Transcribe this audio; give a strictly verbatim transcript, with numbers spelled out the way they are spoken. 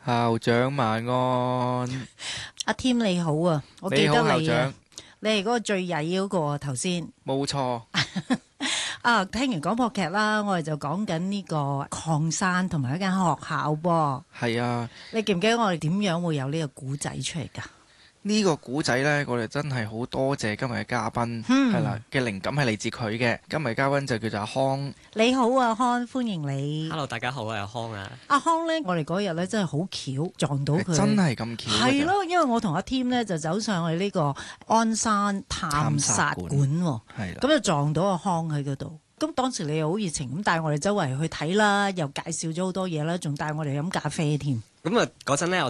校長晚安。 阿添你好啊，我記得你好，校你啊長，， 你係嗰個最曳嗰個啊頭先冇錯。 啊。聽完廣播劇啦，我哋就講緊呢個礦山同埋一間學校噃。 係啊， 你記唔記得我哋點樣會有呢個古仔出嚟㗎？ 呢個古仔呢，我哋真係好多謝今日嘅嘉賓， 嗯係啦嘅靈感係嚟自佢嘅。今日嘉賓就叫做阿康。 你好啊康，歡迎你。 Hello，大家好，我係阿康啊。 阿康呢，我哋嗰日咧真係好巧撞到佢， 真係咁巧嘅咋。 係咯，因為我同阿添呢就走上去呢個鞍山探殺館喎， 係啦， 咁就撞到阿康喺嗰度。咁當時你又好熱情咁帶我哋周圍去睇啦，又介紹咗好多嘢啦，仲帶我哋飲咖啡添。 咁啊，嗰陣咧，我